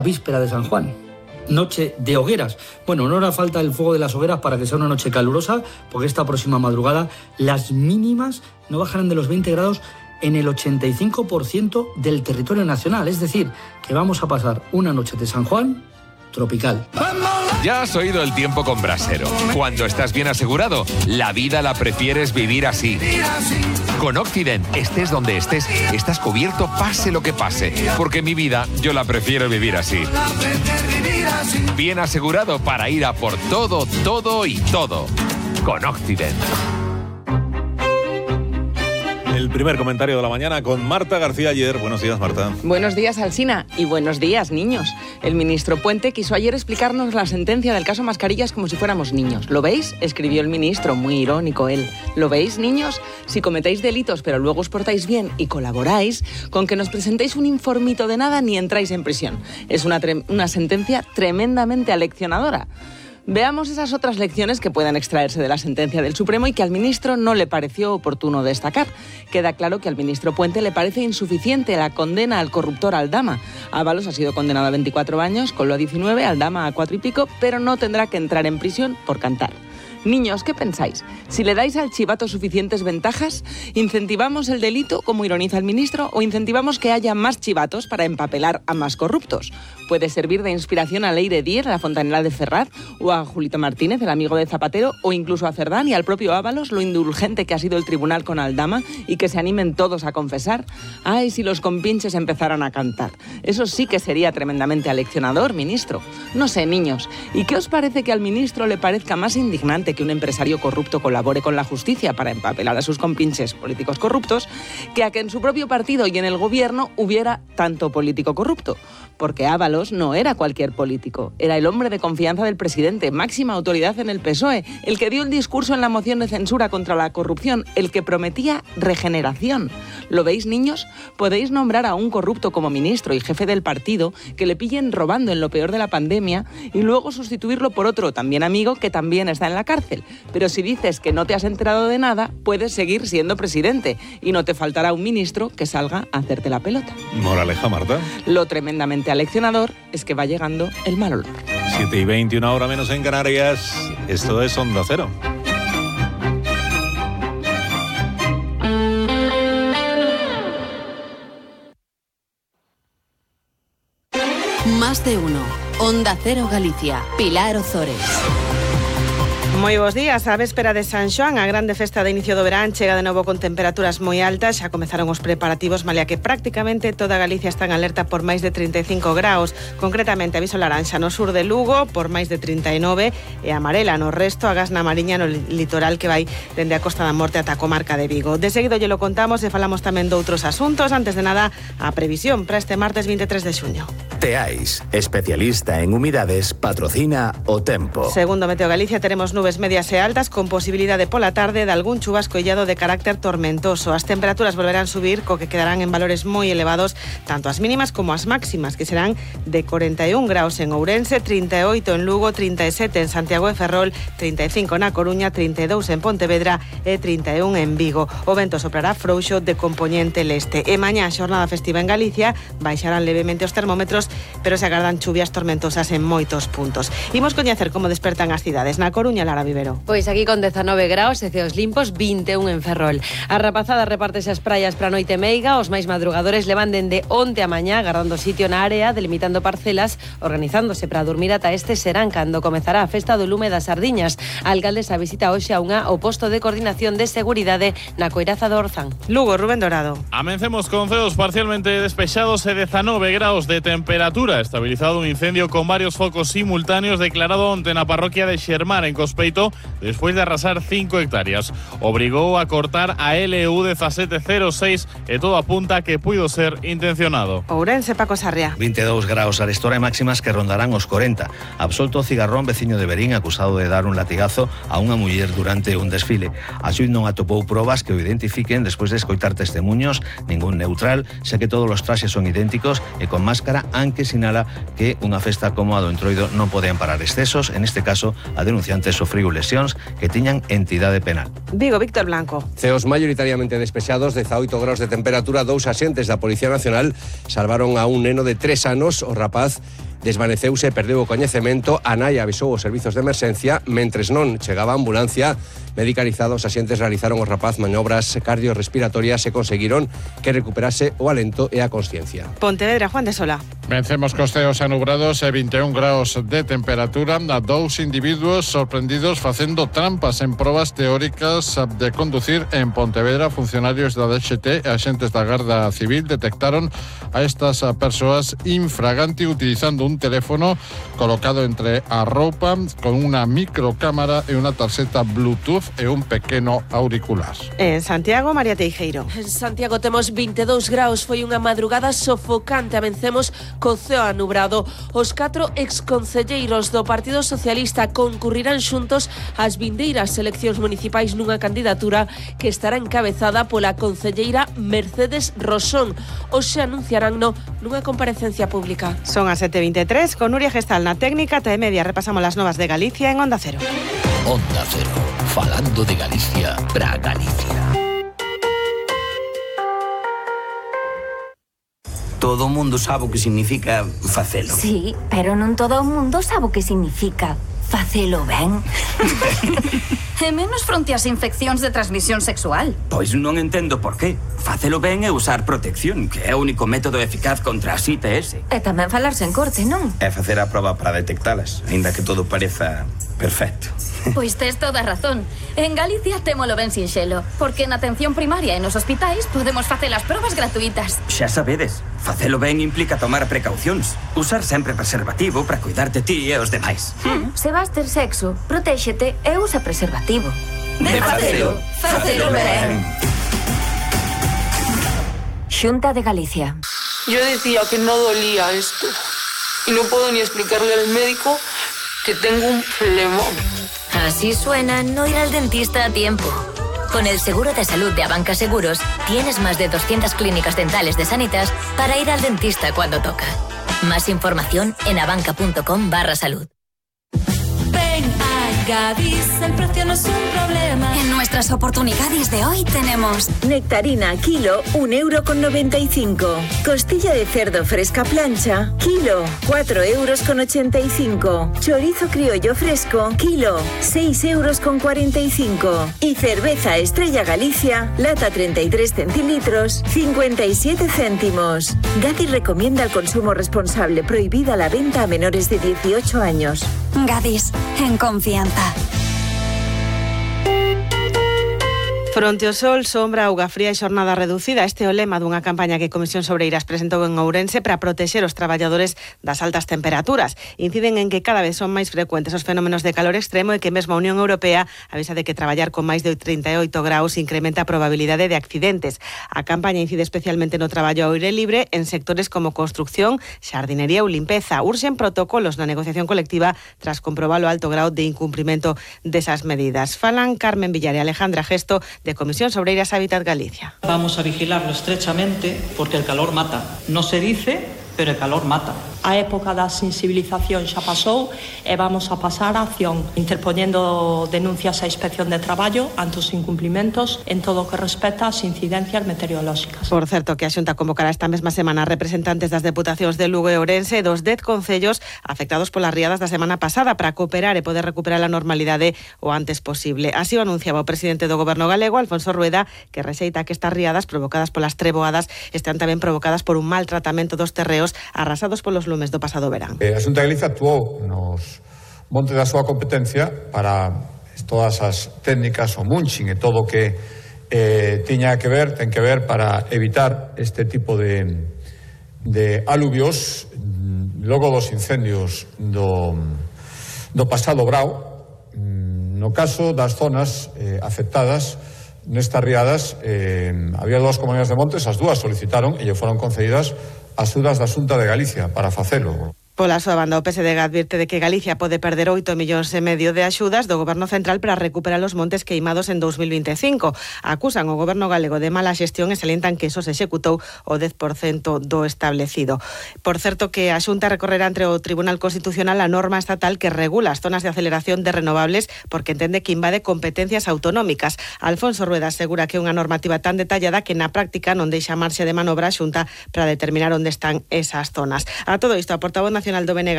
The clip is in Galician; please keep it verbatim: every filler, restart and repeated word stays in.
Víspera de San Juan, noche de hogueras. Bueno, no hará falta el fuego de las hogueras para que sea una noche calurosa, porque esta próxima madrugada las mínimas no bajarán de los veinte grados en el ochenta y cinco por ciento del territorio nacional. Es decir, que vamos a pasar una noche de San Juan tropical. Ya has oído el tiempo con Brasero. Cuando estás bien asegurado, la vida la prefieres vivir así. Con Occident, estés donde estés, estás cubierto pase lo que pase. Porque mi vida, yo la prefiero vivir así. Bien asegurado para ir a por todo, todo y todo. Con Occident. El primer comentario de la mañana con Marta García Ayer. Buenos días, Marta. Buenos días, Alsina. Y buenos días, niños. El ministro Puente quiso ayer explicarnos la sentencia del caso Mascarillas como si fuéramos niños. ¿Lo veis? Escribió el ministro, muy irónico él. ¿Lo veis, niños? Si cometéis delitos pero luego os portáis bien y colaboráis, con que nos presentéis un informito de nada ni entráis en prisión. Es una, tre- una sentencia tremendamente aleccionadora. Veamos esas otras lecciones que puedan extraerse de la sentencia del Supremo y que al ministro no le pareció oportuno destacar. Queda claro que al ministro Puente le parece insuficiente la condena al corruptor Aldama. Ábalos ha sido condenado a veinticuatro años, Coldo a diecinueve, Aldama a cuatro y pico, pero no tendrá que entrar en prisión por cantar. Niños, ¿qué pensáis? Si le dais al chivato suficientes ventajas, ¿incentivamos el delito, como ironiza el ministro, o incentivamos que haya más chivatos para empapelar a más corruptos? Puede servir de inspiración a Leire Dier, la fontanera de Ferraz, o a Julito Martínez, el amigo de Zapatero, o incluso a Cerdán y al propio Ábalos, lo indulgente que ha sido el tribunal con Aldama, y que se animen todos a confesar. Ay, si los compinches empezaran a cantar. Eso sí que sería tremendamente aleccionador, ministro. No sé, niños, ¿y qué os parece que al ministro le parezca más indignante que un empresario corrupto colabore con la justicia para empapelar a sus compinches políticos corruptos, que a que en su propio partido y en el gobierno hubiera tanto político corrupto? Porque Ábalos no era cualquier político, era el hombre de confianza del presidente, máxima autoridad en el P S O E, el que dio el discurso en la moción de censura contra la corrupción, el que prometía regeneración. ¿Lo veis, niños? Podéis nombrar a un corrupto como ministro y jefe del partido, que le pillen robando en lo peor de la pandemia, y luego sustituirlo por otro también amigo que también está en la cárcel. Pero si dices que no te has enterado de nada, puedes seguir siendo presidente y no te faltará un ministro que salga a hacerte la pelota. Moraleja, Marta. Lo tremendamente aleccionador es que va llegando el mal olor. siete y veinte, una hora menos en Canarias. Esto es Onda Cero. Más de uno. Onda Cero Galicia. Pilar Ozores. Moi bons días, a véspera de San Xoán, a grande festa de inicio do verán chega de novo con temperaturas moi altas, xa comezaron os preparativos, malia que prácticamente toda Galicia está en alerta por máis de trinta e cinco graus, concretamente aviso laranxa no sur de Lugo por máis de trinta e nove e amarela no resto, agás na Mariña no litoral que vai dende a Costa da Morte ata a comarca de Vigo. De seguido lle lo contamos e falamos tamén de outros asuntos, antes de nada a previsión para este martes veintitrés de xuño. Teais, especialista en humidades, patrocina o tempo. Segundo Meteo Galicia, teremos nubes medias e altas con posibilidade pola tarde de algún chubasco illado de carácter tormentoso. As temperaturas volverán subir, co que quedarán en valores moi elevados, tanto as mínimas como as máximas, que serán de cuarenta y un graus en Ourense, treinta e oito en Lugo, treinta e sete en Santiago de Ferrol, treinta e cinco na Coruña, treinta e dous en Pontevedra e treinta e un en Vigo. O vento soprará frouxo de compoñente leste. E mañá, xornada festiva en Galicia, baixarán levemente os termómetros, pero se agardan chuvias tormentosas en moitos puntos. Imos coñecer como despertan as cidades. Na Coruña, Lara Vivero. Pois aquí con dezanove graus e ceos limpos, vinte e un en Ferrol. A rapazada repártese as praias para a noite meiga, os máis madrugadores levan dende onte a mañá agardando sitio na área, delimitando parcelas, organizándose para dormir ata este serán cando comezará a festa do lume das sardiñas. A alcaldesa visita hoxe a unha o posto de coordinación de seguridade na Coiraza do Orzán. Lugo, Rubén Dorado. Amencemos con ceos parcialmente despexados e dezanove graus de temperatura. Estabilizado un incendio con varios focos simultáneos declarado onte na parroquia de Xermar, en Cospeito, despois de arrasar cinco hectáreas. Obrigou a cortar a L U dezasete cero seis e todo apunta a que puido ser intencionado. Ourense, Paco Sarria. vinte e dous graus arestora e máximas que rondarán os corenta. Absolto Cigarrón, veciño de Berín, acusado de dar un latigazo a unha muller durante un desfile. A xuíz non atopou probas que o identifiquen despois de escoitar testemunhos, ningún neutral, xa que todos os traxes son idénticos e con máscara, aunque sinala que unha festa como a do Entroido non pode amparar excesos. En este caso, a denunciante sofriu lesións que tiñan entidade penal. Vigo, Víctor Blanco. Ceos maioritariamente despexados, dezaoito graus de temperatura, dous axentes da Policía Nacional salvaron a un neno de tres anos. O rapaz desvaneceuse e perdeu o coñecemento. A nai avisou os servizos de emerxencia. Mentres non chegaba a ambulancia medicalizada, os axentes realizaron os rapaz maniobras cardiorrespiratorias e conseguiron que recuperase o alento e a consciencia. Pontevedra, Juan de Sola. Vencemos costeos a nubrados e vinte e un graus de temperatura. A dous individuos sorprendidos facendo trampas en probas teóricas de conducir en Pontevedra. Funcionarios da D X T e axentes da Garda Civil detectaron a estas persoas infraganti utilizando un teléfono colocado entre a roupa con unha microcámara e unha tarxeta Bluetooth e un pequeno auricular. En Santiago, María Teijeiro. En Santiago temos vinte e dous graus. Foi unha madrugada sofocante. Avencemos co ceo anubrado. Os catro exconcelleiros do Partido Socialista concurrirán xuntos ás vindeiras eleccións municipais nunha candidatura que estará encabezada pola concelleira Mercedes Rosón. Hoxe anunciaránno nunha comparecencia pública. Son as sete e vinte e tres, con Nuria Gestal na técnica. T E Media repasamos las novas de Galicia en Onda Cero. Onda Cero, falando de Galicia pra Galicia. Todo o mundo sabe o que significa facelo. Sí, pero non todo o mundo sabe o que significa facelo ben. E menos fronte ás infeccións de transmisión sexual. Pois non entendo por qué. Facelo ben é usar protección, que é o único método eficaz contra as I T S. E tamén falarse en corte, non? É facer a proba para detectalas, aínda que todo pareza perfecto. Pois tes toda a razón. En Galicia témolo ben sinxelo, porque na atención primaria e nos hospitais podemos facer as probas gratuitas. Xa sabedes, facelo ben implica tomar precaucións. Usar sempre preservativo para cuidar de ti e os demais. Mm. Se vas ter sexo, protéxete e usa preservativo. De facelo, facelo ben. Xunta de Galicia. Yo decía que no dolía esto y no puedo ni explicarle al médico que tengo un flemón. Así suena no ir al dentista a tiempo. Con el seguro de salud de Abanca Seguros, tienes más de doscientas clínicas dentales de Sanitas para ir al dentista cuando toca. Más información en abanca.com barra salud. Ven a Gadis, el precio no es un problema. En nuestras oportunidades de hoy tenemos nectarina kilo, un euro con noventa y cinco. Costilla de cerdo fresca plancha, kilo, cuatro euros con ochenta y cinco. Chorizo criollo fresco, kilo, seis euros con cuarenta y cinco. Y cerveza Estrella Galicia, lata treinta y tres centilitros, cincuenta y siete céntimos. Gadis recomienda el consumo responsable, prohibida la venta a menores de dieciocho años. Gadis, en confianza. Fronte ao sol, sombra, auga fría e xornada reducida. Este é o lema dunha campaña que a Comisión Sobreiras presentou en Ourense para protexer os traballadores das altas temperaturas. Inciden en que cada vez son máis frecuentes os fenómenos de calor extremo e que mesmo a Unión Europea avisa de que traballar con máis de trinta e oito graus incrementa a probabilidade de accidentes. A campaña incide especialmente no traballo ao aire libre en sectores como construcción, xardinería ou limpeza. Urxen protocolos na negociación colectiva tras comprobar o alto grau de incumprimento desas medidas. Falan Carmen Villar e Alejandra Gesto de Comisión Sobreiras Hábitat Galicia. Vamos a vigilarlo estrechamente porque el calor mata. No se dice, pero el calor mata. A época da sensibilización xa pasou e vamos a pasar a acción interpoñendo denuncias á Inspección de Traballo ante os incumplimentos en todo o que respecta ás incidencias meteorolóxicas. Por certo, que a Xunta convocará esta mesma semana representantes das deputacións de Lugo e Ourense e dos dez concellos afectados polas riadas da semana pasada para cooperar e poder recuperar a normalidade o antes posible. Así o anunciaba o presidente do Goberno galego, Alfonso Rueda, que rexeita que estas riadas provocadas polas treboadas están tamén provocadas por un mal tratamento dos terreos arrasados polos lumes do pasado verán. A Xunta de Galicia actuou nos montes da súa competencia para todas as técnicas, o munching e todo o que eh, tiña que ver, ten que ver para evitar este tipo de, de aluvios logo dos incendios do, do pasado brao. No caso das zonas eh, afectadas nestas riadas, eh, había dúas comunidades de montes, as dúas solicitaron e lle foron concedidas axudas da Xunta de Galicia para facelo. Pola súa banda, o P S D G advirte de que Galicia pode perder oito millóns e medio de axudas do Goberno Central para recuperar os montes queimados en dous mil vinte e cinco. Acusan o Goberno galego de mala xestión e salientan que eso se executou o dez por cento do establecido. Por certo, que a Xunta recorrerá entre o Tribunal Constitucional a norma estatal que regula as zonas de aceleración de renovables porque entende que invade competencias autonómicas. Alfonso Rueda asegura que é unha normativa tan detallada que na práctica non deixa marxe de manobra a Xunta para determinar onde están esas zonas. A todo isto, a portavoz nacional Nacional do B N